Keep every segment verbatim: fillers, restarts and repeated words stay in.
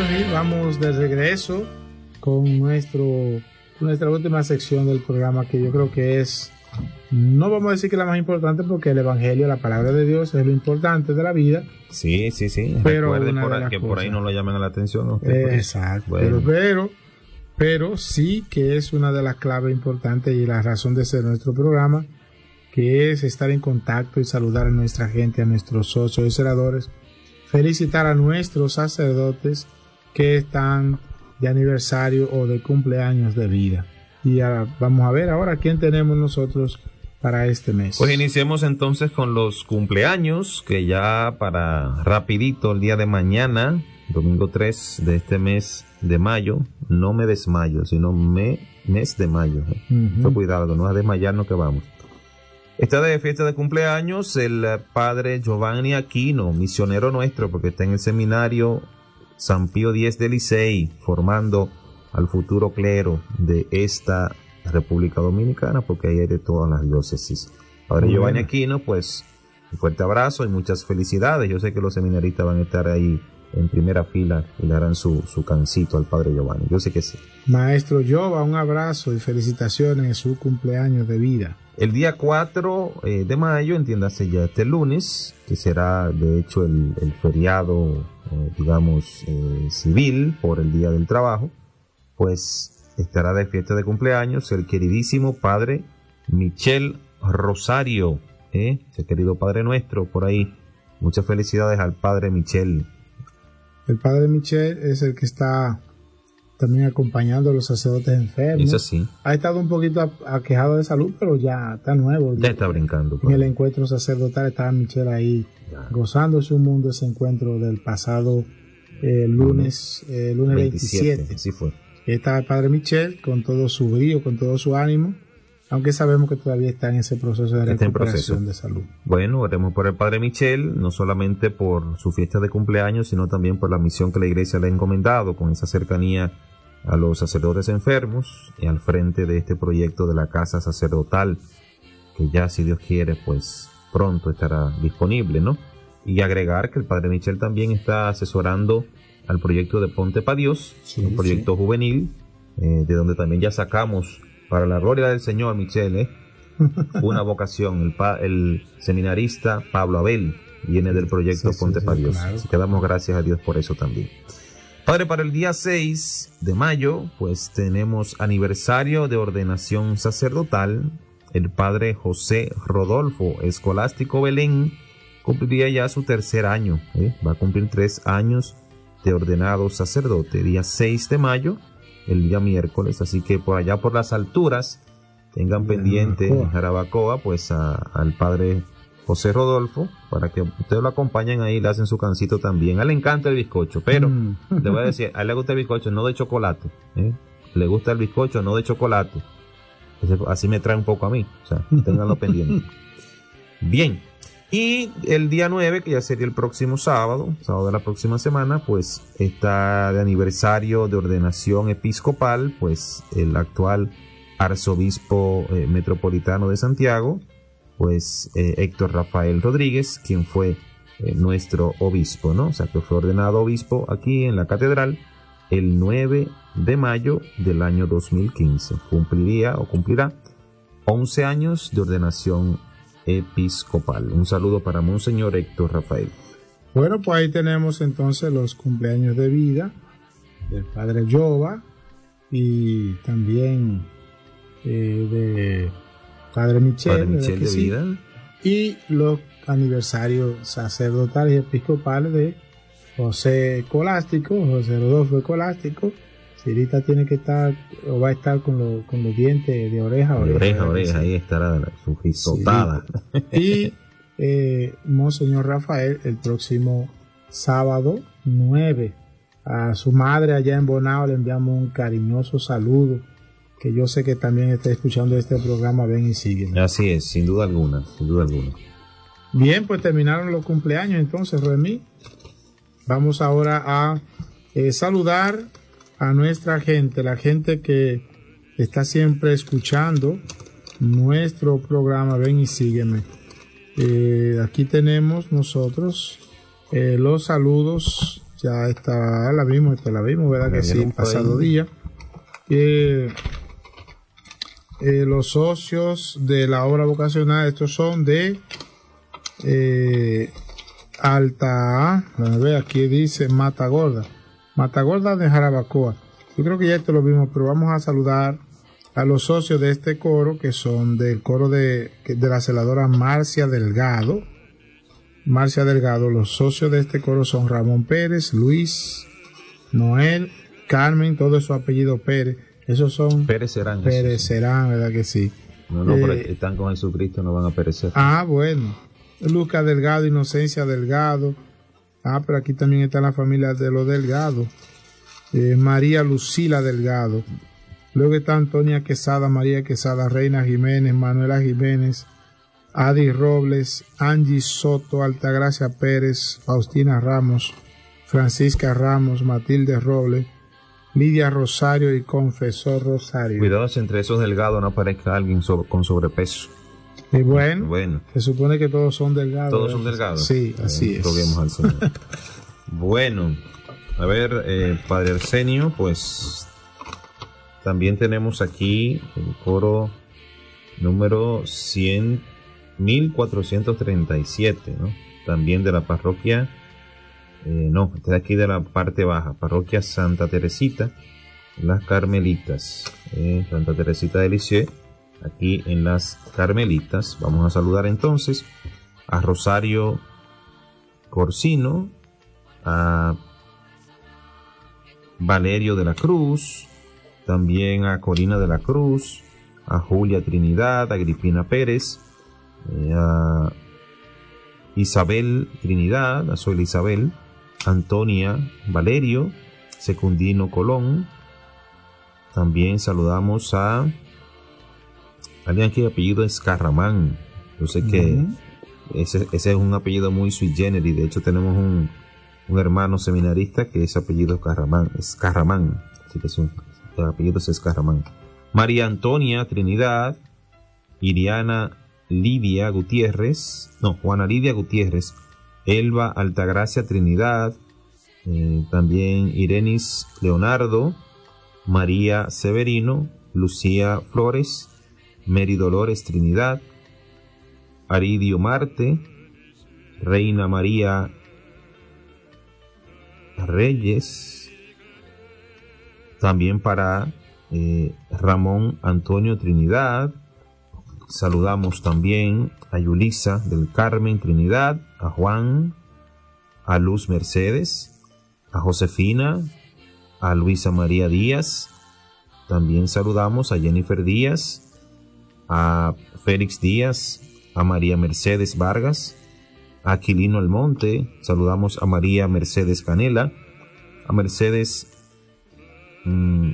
Remy, vamos de regreso con nuestro nuestra última sección del programa, que yo creo que es, no vamos a decir que es la más importante, porque el Evangelio, la palabra de Dios, es lo importante de la vida. Sí, sí, sí. Pero recuerde por ahí, que por ahí no lo llamen a la atención. ¿No? Exacto. Bueno. Pero, pero, pero sí que es una de las claves importantes y la razón de ser nuestro programa, que es estar en contacto y saludar a nuestra gente, a nuestros socios y senadores, felicitar a nuestros sacerdotes que están de aniversario o de cumpleaños de vida. Y ahora vamos a ver ahora quién tenemos nosotros para este mes. Pues iniciemos entonces con los cumpleaños, que ya para rapidito el día de mañana, domingo tres de este mes de mayo, no me desmayo, sino me, mes de mayo. ¿eh? Uh-huh. Cuidado, no a desmayarnos que vamos. Está de fiesta de cumpleaños el padre Giovanni Aquino, misionero nuestro, porque está en el seminario San Pío X de Licey, formando al futuro clero de esta República Dominicana, porque ahí hay de todas las diócesis. Padre Giovanni bueno. Aquino, pues un fuerte abrazo y muchas felicidades. Yo sé que los seminaristas van a estar ahí en primera fila y le harán su, su cancito al padre Giovanni. Yo sé que sí. Maestro Jova, un abrazo y felicitaciones en su cumpleaños de vida. El día cuatro eh, de mayo, entiéndase ya este lunes, que será de hecho el, el feriado, eh, digamos, eh, civil por el Día del Trabajo, pues estará de fiesta de cumpleaños el queridísimo padre Michel Rosario, ¿eh? Ese querido padre nuestro por ahí. Muchas felicidades al padre Michel. El padre Michel es el que está también acompañando a los sacerdotes enfermos. Eso sí. Ha estado un poquito aquejado de salud, pero ya está nuevo. Ya está brincando. En el encuentro sacerdotal estaba Michel ahí ya, gozándose un mundo, ese encuentro del pasado eh, lunes, eh, lunes veintisiete. veintisiete. Así fue. Está el padre Michel con todo su brío, con todo su ánimo, aunque sabemos que todavía está en ese proceso de está recuperación de salud. Bueno, oremos por el padre Michel, no solamente por su fiesta de cumpleaños, sino también por la misión que la iglesia le ha encomendado, con esa cercanía a los sacerdotes enfermos y al frente de este proyecto de la casa sacerdotal, que ya, si Dios quiere, pues pronto estará disponible, ¿no? Y agregar que el padre Michel también está asesorando al proyecto de Ponte pa' Dios, sí, un proyecto sí. juvenil, eh, de donde también ya sacamos, para la gloria del Señor, Michel, ¿eh? una vocación. El, pa, el seminarista Pablo Abel viene del proyecto sí, Ponte sí, pa' Dios. Claro. Así que damos gracias a Dios por eso también. Padre, para el día seis de mayo, pues tenemos aniversario de ordenación sacerdotal. El padre José Rodolfo Escolástico Belén cumpliría ya su tercer año, ¿eh? va a cumplir tres años de ordenado sacerdote, día seis de mayo, el día miércoles, así que por allá por las alturas tengan yeah, pendiente en Jarabacoa, pues a, al padre José Rodolfo, para que ustedes lo acompañen ahí, le hacen su cancito también. A él le encanta el bizcocho, pero mm. le voy a decir, a él le gusta el bizcocho, no de chocolate, ¿eh? le gusta el bizcocho, no de chocolate. Así me trae un poco a mí, o sea, tenganlo pendiente. Bien, y el día nueve, que ya sería el próximo sábado, sábado de la próxima semana, pues está de aniversario de ordenación episcopal, pues el actual arzobispo eh, metropolitano de Santiago, pues eh, Héctor Rafael Rodríguez, quien fue eh, nuestro obispo, ¿no? O sea, que fue ordenado obispo aquí en la catedral el nueve de mayo del año dos mil quince. Cumpliría o cumplirá once años de ordenación episcopal. Un saludo para Monseñor Héctor Rafael. Bueno, pues ahí tenemos entonces los cumpleaños de vida del padre Jova y también eh, de padre Michel, padre Michel de sí? vida, y los aniversarios sacerdotales y episcopales de José Escolástico, José Rodolfo Escolástico. Cirita tiene que estar o va a estar con, lo, con los dientes de oreja a oreja. Oreja a oreja, ahí estará su risotada. Sí. Y eh, Monseñor Rafael el próximo sábado nueve. A su madre allá en Bonao le enviamos un cariñoso saludo, que yo sé que también está escuchando este programa. Ven y sigue. Así es, sin duda alguna, sin duda alguna. Bien, pues terminaron los cumpleaños entonces, Remy. Vamos ahora a eh, saludar a nuestra gente, la gente que está siempre escuchando nuestro programa. Ven y sígueme. Eh, aquí tenemos nosotros eh, los saludos ya está, la vimos, esta la vimos, ¿verdad? Que sí, pasado día. Eh, eh, los socios de la obra vocacional, estos son de eh, Alta, bueno, ve, aquí dice Matagorda, Matagorda de Jarabacoa. Yo creo que ya esto lo vimos, pero vamos a saludar a los socios de este coro, que son del coro de, de la celadora Marcia Delgado. Marcia Delgado, los socios de este coro son Ramón Pérez, Luis, Noel, Carmen, todo su apellido Pérez. Esos son Pérez serán. Pérez serán, ¿verdad que sí? No, no, eh, pero están con Jesucristo, no van a perecer. Ah, bueno. Lucas Delgado, Inocencia Delgado. Ah, pero aquí también está la familia de los Delgado. Eh, María Lucila Delgado. Luego está Antonia Quesada, María Quesada, Reina Jiménez, Manuela Jiménez, Adi Robles, Angie Soto, Altagracia Pérez, Faustina Ramos, Francisca Ramos, Matilde Robles, Lidia Rosario y Confesor Rosario. Cuidado si entre esos delgados no aparezca alguien sobre, con sobrepeso. Y bueno, bueno, se supone que todos son delgados. Todos son delgados. Sí, así eh, es. Roguemos al Señor. Bueno, a ver, eh, Padre Arsenio, pues también tenemos aquí el coro número cien, mil cuatrocientos treinta y siete, ¿no? También de la parroquia, eh, no, este de aquí de la parte baja, parroquia Santa Teresita, las Carmelitas, eh, Santa Teresita de Lisieux, aquí en las Carmelitas. Vamos a saludar entonces a Rosario Corsino, a Valerio de la Cruz, también a Corina de la Cruz, a Julia Trinidad, a Agripina Pérez, eh, a Isabel Trinidad, a Zoila Isabel, Antonia Valerio, Secundino Colón. También saludamos a alguien que apellido es Carramán. Yo sé que uh-huh. ese, ese es un apellido muy sui generis. De hecho tenemos un, un hermano seminarista que ese apellido es Carramán, es Carramán, así que su apellido es Carramán. María Antonia Trinidad, Iriana Lidia Gutiérrez, no, Juana Lidia Gutiérrez, Elba Altagracia Trinidad, eh, también Irenis Leonardo, María Severino, Lucía Flores, Mary Dolores Trinidad, Aridio Marte, Reina María Reyes, también para eh, Ramón Antonio Trinidad. Saludamos también a Yulisa del Carmen Trinidad, a Juan, a Luz Mercedes, a Josefina, a Luisa María Díaz. También saludamos a Jennifer Díaz, a Félix Díaz, a María Mercedes Vargas, a Aquilino Almonte. Saludamos a María Mercedes Canela, a Mercedes, mmm,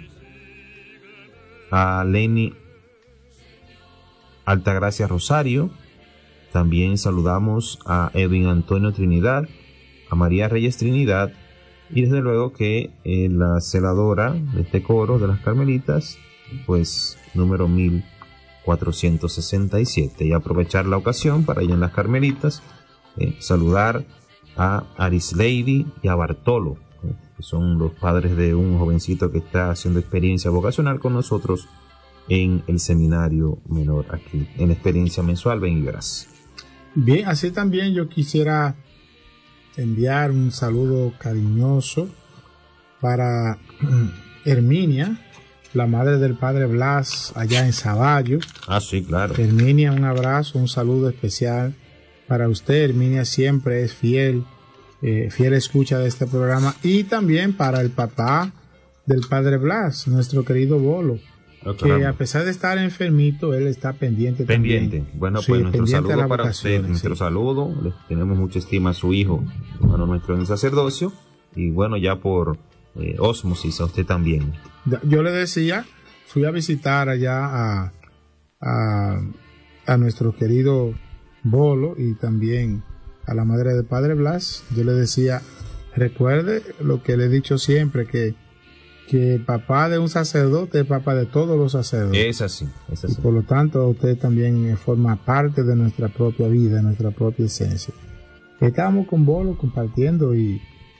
a Leni Altagracia Rosario. También saludamos a Edwin Antonio Trinidad, a María Reyes Trinidad, y desde luego que eh, la celadora de este coro de las Carmelitas, pues número mil cuatrocientos sesenta y siete. Y aprovechar la ocasión para ir en las Carmelitas, eh, saludar a Arisleidy y a Bartolo, eh, que son los padres de un jovencito que está haciendo experiencia vocacional con nosotros en el seminario menor aquí, en la experiencia mensual Ven y Verás. Bien, así también yo quisiera enviar un saludo cariñoso para Herminia, la madre del padre Blas, allá en Saballo. Ah, sí, claro. Herminia, un abrazo, un saludo especial para usted. Herminia siempre es fiel, eh, fiel escucha de este programa. Y también para el papá del padre Blas, nuestro querido Bolo, okay, que a pesar de estar enfermito, él está pendiente, pendiente. también. Bueno, sí, pues nuestro saludo para usted, sí. Nuestro saludo, le tenemos mucha estima a su hijo, hermano nuestro en el sacerdocio, y bueno, ya por eh, ósmosis a usted también. Yo le decía, fui a visitar allá a, a, a nuestro querido Bolo y también a la madre del padre Blas. Yo le decía, recuerde lo que le he dicho siempre, que que el papá de un sacerdote es papá de todos los sacerdotes. Es así, es así. Y por lo tanto, usted también forma parte de nuestra propia vida, de nuestra propia esencia. Estábamos con Bolo compartiendo y,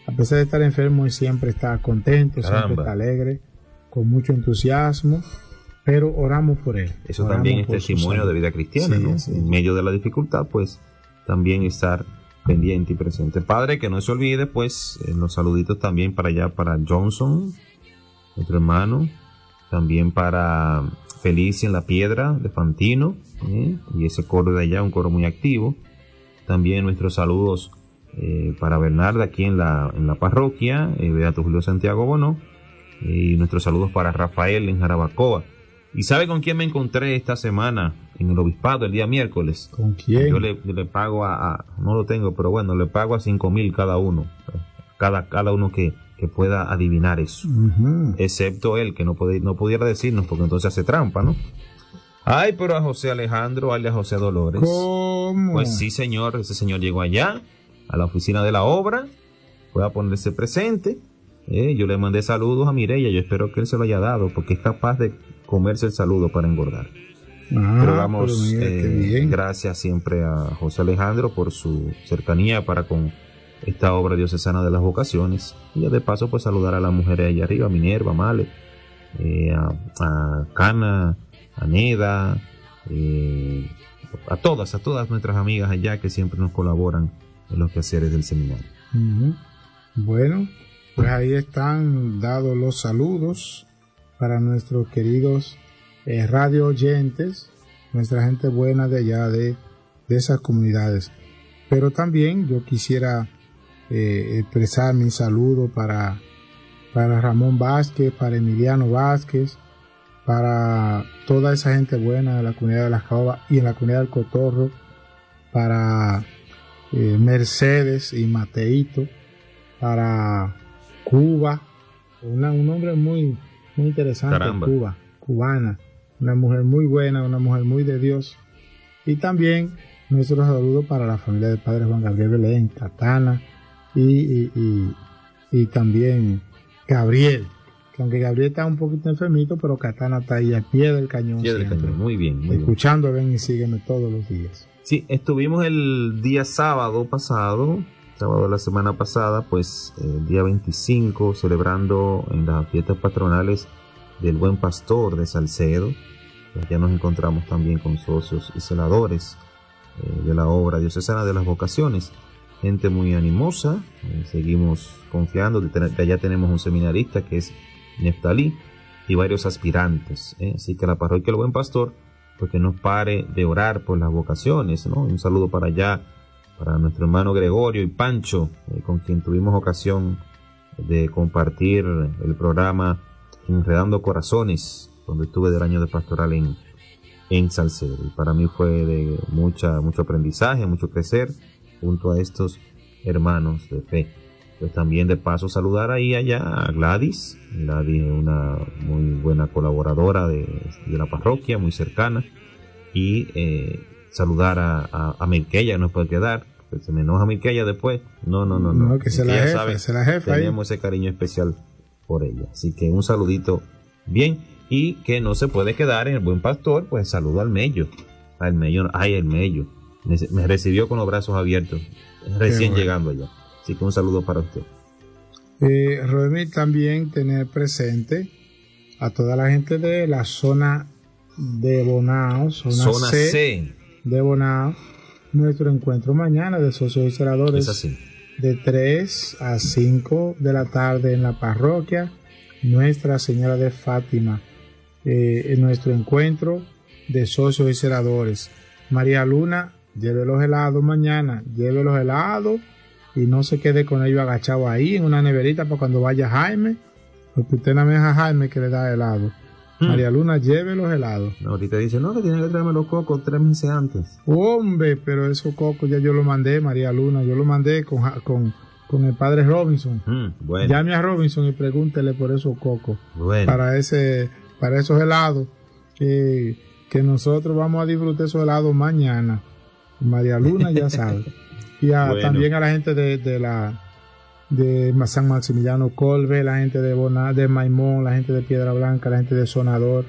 a pesar de estar enfermo, él siempre está contento, Caramba. siempre está alegre, con mucho entusiasmo, pero oramos por él. Eso oramos también es por su testimonio salud. de vida cristiana, Sí, ¿no? sí. En medio de la dificultad, pues también estar pendiente y presente. Padre, que no se olvide, pues, en los saluditos también para allá, para Johnson, nuestro hermano, también para Felicia en la Piedra de Fantino, ¿eh? Y ese coro de allá, un coro muy activo. También nuestros saludos eh, para Bernarda aquí en la, en la parroquia, eh, Beato Julio Santiago Bono, y nuestros saludos para Rafael en Jarabacoa. ¿Y sabe con quién me encontré esta semana en el obispado el día miércoles? ¿Con quién? Yo le, yo le pago a, a, no lo tengo, pero bueno, le pago a cinco mil cada uno, cada, cada uno que, que pueda adivinar eso, Uh-huh. excepto él, que no, puede, no pudiera decirnos, porque entonces hace trampa, ¿no? Ay, pero a José Alejandro, alias José Dolores. ¿Cómo? Pues sí, señor, ese señor llegó allá, a la oficina de la obra, fue a ponerse presente. Eh, yo le mandé saludos a Mireya, yo espero que él se lo haya dado, porque es capaz de comerse el saludo para engordar. Ah, Pero vamos, pero mira, qué eh, bien. gracias siempre a José Alejandro por su cercanía para con esta obra diocesana de las vocaciones. Y de paso, pues saludar a las mujeres allá arriba, a Minerva, Male, eh, a, a Cana, a Neda, eh, a todas, a todas nuestras amigas allá que siempre nos colaboran en los quehaceres del seminario. Uh-huh. Bueno, pues ahí están dados los saludos para nuestros queridos eh, radio oyentes, nuestra gente buena de allá de, de esas comunidades. Pero también yo quisiera eh, expresar mi saludo para, para Ramón Vázquez, para Emiliano Vázquez, para toda esa gente buena de la comunidad de Las Caobas y en la comunidad del Cotorro, para eh, Mercedes y Mateito, para Cuba, una, un hombre muy, muy interesante, Caramba. Cuba, cubana, una mujer muy buena, una mujer muy de Dios. Y también nuestro saludo para la familia del padre Juan Gabriel Belén, Catana y, y, y, y también Gabriel, que aunque Gabriel está un poquito enfermito, pero Catana está ahí al pie del cañón, Pie del siempre, cañón, muy bien, muy bien. escuchando Ven y Sígueme todos los días. Sí, estuvimos el día sábado pasado, sábado de la semana pasada, pues el día veinticinco, celebrando en las fiestas patronales del Buen Pastor de Salcedo. Pues ya nos encontramos también con socios y celadores eh, de la obra diocesana de las vocaciones. Gente muy animosa, eh, seguimos confiando, de, tener, de allá tenemos un seminarista que es Neftalí y varios aspirantes. Eh. Así que la parroquia del Buen Pastor, pues que no pare de orar por las vocaciones, ¿no? Un saludo para allá, para nuestro hermano Gregorio y Pancho, eh, con quien tuvimos ocasión de compartir el programa Enredando Corazones, donde estuve del año de pastoral en, en Salcedo. Y para mí fue de mucha, mucho aprendizaje, mucho crecer junto a estos hermanos de fe. Pues también de paso saludar ahí allá a Gladys. Gladys es una muy buena colaboradora de, de la parroquia, muy cercana. Y eh, saludar a, a, a Milqueya, no puede quedar. Se me enoja Milqueya después. No, no, no, no. No, que se la Milqueya jefa, sabe, se la jefa ahí. tenemos ese cariño especial por ella. Así que un saludito bien. Y que no se puede quedar en el Buen Pastor, pues saludo al Mello. Al Mello, ay, el Mello. Me, me recibió con los brazos abiertos, recién bueno. llegando allá. Así que un saludo para usted. Eh, Rodemir, también tener presente a toda la gente de la zona de Bonao, zona, Zona C, C. de Bonao, nuestro encuentro mañana de socios y celadores Es así. de tres a cinco de la tarde en la parroquia Nuestra Señora de Fátima, eh, en nuestro encuentro de socios y celadores. María Luna, lleve los helados mañana, lleve los helados y no se quede con ellos agachado ahí en una neverita para cuando vaya Jaime, porque usted no me deja a Jaime que le da helado. Mm. María Luna, lleve los helados. No, ahorita dice, no, que tiene que traerme los cocos tres meses antes. Hombre, pero esos cocos ya yo los mandé, María Luna, yo los mandé con, con, con el padre Robinson. Mm, bueno. Llame a Robinson y pregúntele por esos cocos. Bueno. Para ese, para esos helados que, que nosotros vamos a disfrutar esos helados mañana. María Luna ya sabe. Y a, bueno. también a la gente de, de la de San Maximiliano Colbe, la gente de Bona, de Maimón, la gente de Piedra Blanca, la gente de Sonador,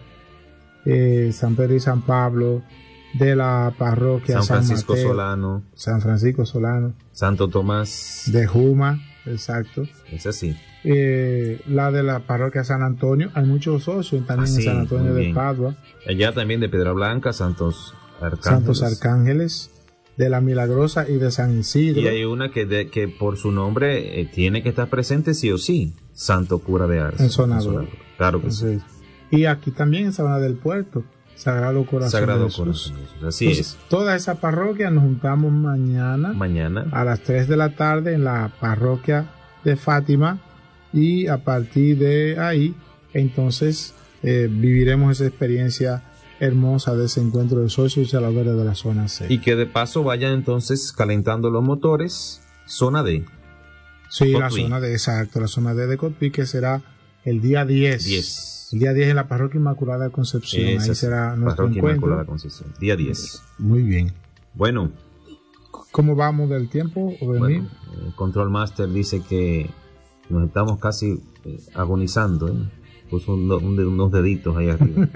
eh, San Pedro y San Pablo, de la parroquia San San Francisco Mateo, Solano, San Francisco Solano, Santo Tomás, de Juma, exacto. Es así. Eh, la de la parroquia San Antonio, hay muchos socios también ah, sí, en San Antonio de Padua. Allá también de Piedra Blanca, Santos Arcángeles. Santos Arcángeles, de la Milagrosa y de San Isidro. Y hay una que, de, que por su nombre eh, tiene que estar presente sí o sí, Santo Cura de Ars. En Sonador. Claro que Entonces, sí. Y aquí también en Sabana del Puerto, Sagrado Corazón Sagrado de Jesús. Corazón de Jesús. Así Entonces, es. Toda esa parroquia nos juntamos mañana, mañana a las tres de la tarde en la parroquia de Fátima, y a partir de ahí entonces eh, viviremos esa experiencia hermosa de ese encuentro de socios y celadores de la zona C. Y que de paso vayan entonces calentando los motores, zona D. Sí, Cotuí. La zona D, exacto, la zona D de Cotuí, que será el día diez. diez. El día diez en la parroquia Inmaculada Concepción. Esa ahí será nuestro parroquia encuentro. Inmaculada Concepción, día diez. Muy bien. Bueno. ¿Cómo vamos del tiempo? Bueno, el Control Master dice que nos estamos casi eh, agonizando. ¿eh? Puso un, un, unos deditos ahí arriba.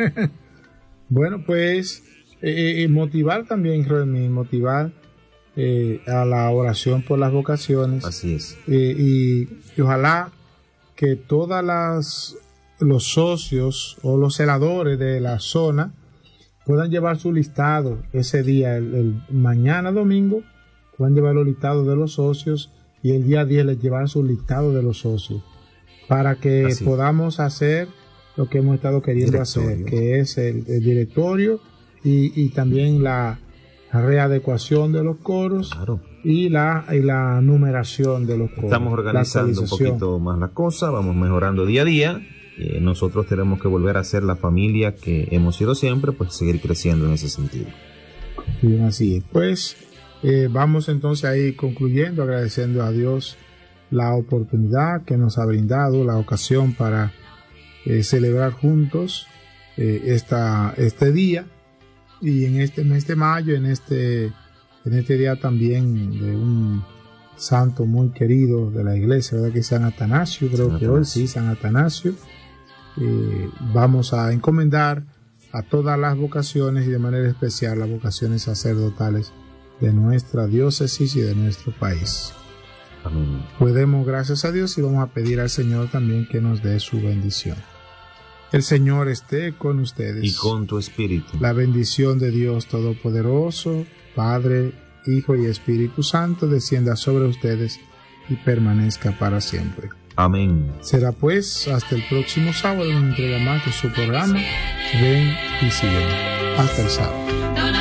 Bueno, pues eh, eh, motivar también, Roemí, motivar eh, a la oración por las vocaciones. Así es. Eh, y, y ojalá que todas las los socios o los celadores de la zona puedan llevar su listado ese día, el, el mañana domingo, puedan llevar los listados de los socios, y el día diez les llevar su listado de los socios, para que Así. podamos hacer lo que hemos estado queriendo directorio. hacer, que es el, el directorio y, y también la readecuación de los coros, claro. y, la, y la numeración de los coros. Estamos organizando un poquito más la cosa, vamos mejorando día a día. Eh, nosotros tenemos que volver a ser la familia que hemos sido siempre, pues seguir creciendo en ese sentido. Bien, así es. Pues eh, vamos entonces a ir concluyendo, agradeciendo a Dios la oportunidad que nos ha brindado, la ocasión para eh, celebrar juntos eh, esta, este día, y en este mes de mayo, en este, en este día también de un santo muy querido de la iglesia, ¿verdad? Que es San Atanasio, creo San que Atanasio. hoy sí, San Atanasio. Eh, vamos a encomendar a todas las vocaciones, y de manera especial las vocaciones sacerdotales de nuestra diócesis y de nuestro país. Amén. Pues demos gracias a Dios y vamos a pedir al Señor también que nos dé su bendición. El Señor esté con ustedes. Y con tu espíritu. La bendición de Dios Todopoderoso, Padre, Hijo y Espíritu Santo, descienda sobre ustedes y permanezca para siempre. Amén. Será pues hasta el próximo sábado una entrega más de su programa Ven y Sígueme. Hasta el sábado.